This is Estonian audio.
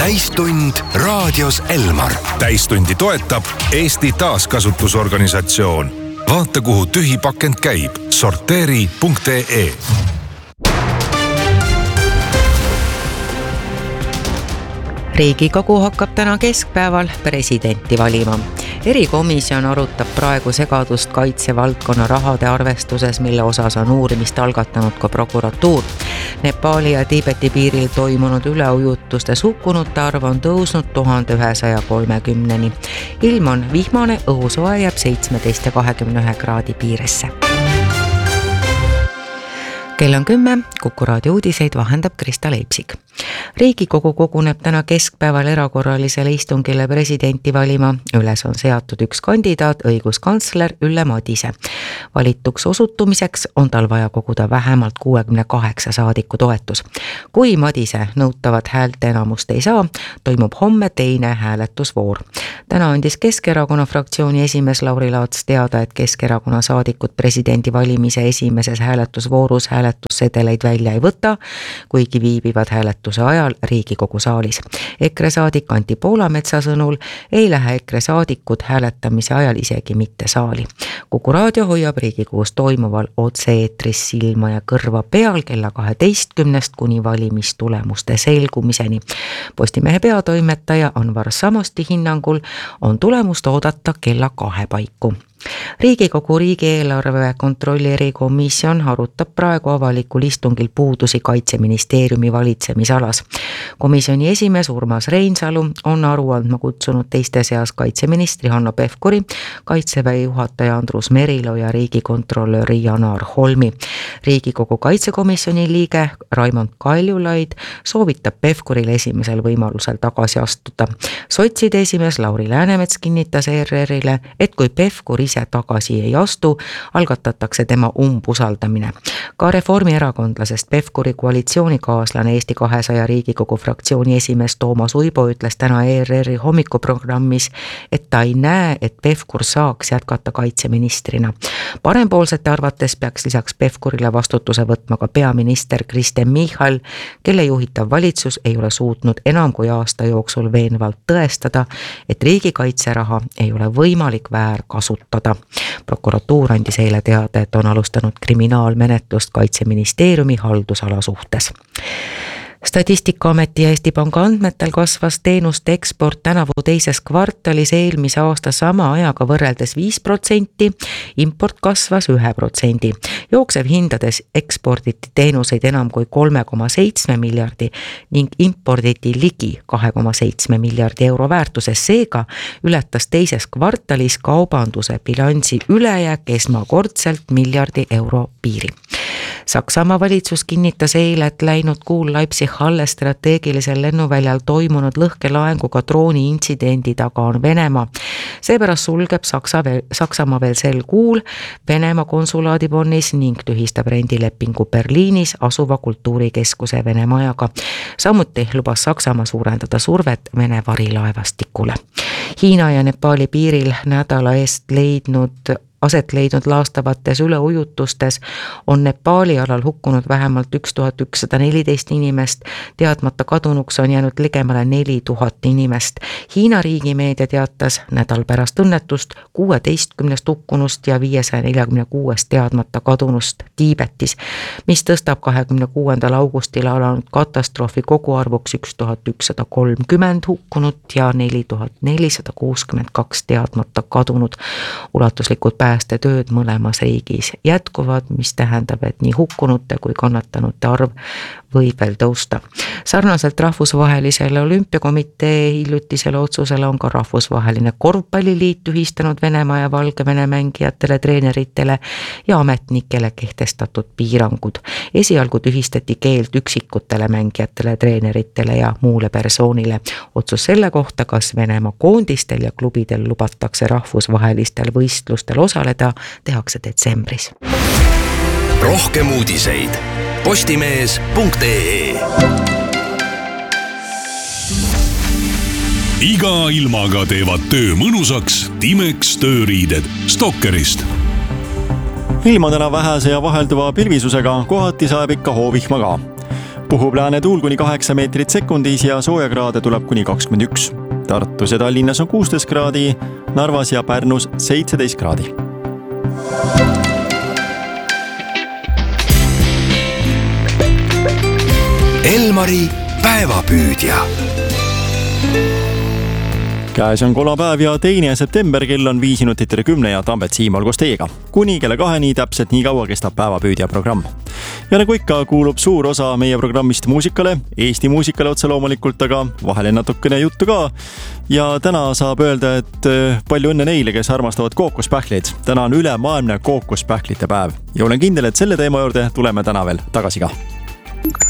täistund raadios Elmar. Täistundi toetab Eesti Taaskasutusorganisatsioon. Vaata, kuhu tühi pakend käib. Sorteeri.ee. Riigikogu hakkab täna keskpäeval presidenti valima. Erikomisjon arutab praegu segadust kaitsevaldkonna rahade arvestuses, mille osas on uurimist algatanud ka prokuratuur. Nepali ja Tiibeti piiril toimunud üleujutustes hukkunute arv on tõusnud 1130-ni. Ilm on vihmane, õhusoe jääb 17 ja 21 kraadi piiresse. Kell on 10, Kuku raadio uudiseid vahendab Krista Leipsik. Riigikogu koguneb täna keskpäeval erakorralisele istungile presidenti valima. Üles on seatud üks kandidaat, õiguskantsler Ülle Madise. Valituks osutumiseks on tal vaja koguda vähemalt 68 saadiku toetus. Kui Madise nõutavat häälte enamust ei saa, toimub homme teine hääletusvoor. Täna andis Keskerakonna fraktsiooni esimees Lauri Laats teada, et Keskerakonna saadikud presidendi valimise esimeses hääletusvoorus hääletussedeleid välja ei võta, kuigi viibivad hääletuse ajal Riigikogu saalis. EKRE saadik Anti Poolametsa sõnul ei lähe EKRE saadikud hääletamise ajal isegi mitte saali. Kuku raadio hoiab Riigikogus toimuval otse-eetris silma ja kõrva peal kella 12 kuni valimistulemuste selgumiseni. Postimehe peatoimetaja Anvar Samosti hinnangul on tulemust oodata kella 2 paiku. Riigikogu riigieelarve kontrolli erikomisjon arutab praegu avalikul istungil puudusi Kaitseministeeriumi valitsemisalas. Komisjoni esimees Urmas Reinsalu on aru andma kutsunud teiste seas kaitseministri Hanno Pevkuri, Kaitseväe juhataja Andrus Merilo ja riigikontrolör Janar Holmi. Riigikogu kaitsekomisjoni liige Raimond Kaljulaid soovitab Pevkuril esimesel võimalusel tagasi astuda. Sotside esimees Lauri Läänemets kinnitas ERR-ile, et kui Pevkur ise tagasi ei astu, algatatakse tema umbusaldamine. Ka reformierakondlasest Pevkuri koalitsioonikaaslane Eesti 200 Riigikogu fraktsiooni esimees Toomas Uibo ütles täna ERR-i hommikuprogrammis, et ta ei näe, et Pevkur saaks jätkata kaitseministrina. Parempoolsete arvates peaks lisaks Pevkurile vastutuse võtma ka peaminister Kristen Michal, kelle juhitav valitsus ei ole suutnud enam kui aasta jooksul veenvalt tõestada, et riigikaitseraha ei ole võimalik väärkasutada. Prokuratuur andis eile teada, et on alustanud kriminaalmenetlust Kaitseministeeriumi haldusala suhtes. Statistikaameti ja Eesti Panga andmetel kasvas teenuste eksport tänavu teises kvartalis eelmise aasta sama ajaga võrreldes 5%, import kasvas 1%. Jooksev hindades eksporditi teenuseid enam kui 3,7 miljardi ning imporditi ligi 2,7 miljardi euro väärtuses. Seega ületas teises kvartalis kaubanduse bilansi ülejääk esmakordselt miljardi euro piiri. Saksamaa valitsus kinnitas eile, et läinud kuul Leipzig-Halle strateegilisel lennuväljal toimunud lõhkelaenguga drooni intsidendi taga on Venemaa. Seepärast sulgeb Saksamaa veel sel kuul Venemaa konsulaadi Bonnis ning tühistab rendilepingu Berliinis asuva kultuurikeskuse Vene majaga. Samuti lubas Saksamaa suurendada survet Vene varilaevastikule. Hiina ja Nepali piiril nädala eest aset leidnud laastavates üleujutustes on Nepali alal hukkunud vähemalt 1114 inimest, teadmata kadunuks on jäänud ligemale 4000 inimest. Hiina riigimeedia teatas nädal pärast õnnetust 16 hukkunust ja 546 teadmata kadunust Tiibetis, mis tõstab 26. augustil alanud katastroofi koguarvuks 1130 hukkunut ja 4462 teadmata kadunut. Ulatuslikud päästetööd mõlemas riigis jätkuvad, mis tähendab, et nii hukkunute kui kannatanute arv võib veel tõusta. Sarnaselt rahvusvahelisele olümpiakomitee hiljutisele otsusele on ka rahvusvaheline korvpalliliit tühistanud Venemaa ja Valgevene mängijatele, treeneritele ja ametnikele kehtestatud piirangud. Esialgu tühistati keeld üksikutele mängijatele, treeneritele ja muule persoonile. Otsus selle kohta, kas Venemaa koondistel ja klubidel lubatakse rahvusvahelistel võistlustel osaleda, tehakse detsembris. Rohkem uudiseid postimees.ee. Iga ilmaga teevad töö mõnusaks Timex tööriided Stokkerist. Ilmadena vähese ja vahelduva pilvisusega kohati sajab ikka hoovihma ka. puhub lääne tuul kuni 8 meetrit sekundis ja soojakraade tuleb kuni 21. Tartus ja Tallinnas on 16 kraadi, Narvas ja Pärnus 17 kraadi. Elmari päevapüüdja. Käes on kolmapäev ja 2. september, kell on 5 minutit üle 10 ja Tambet Siimal koos teiega. Kuni kella 2 täpselt nii kaua kestab päevapüüdja programm. Ja nagu ikka kuulub suur osa meie programmist muusikale, Eesti muusikale otse loomulikult, aga vahele natukene juttu ka. Ja täna saab öelda, et palju õnne neile, kes armastavad kookospähkleid. Täna on ülemaailmne kookospähklite päev ja olen kindel, et selle teema juurde tuleme täna veel tagasi ka.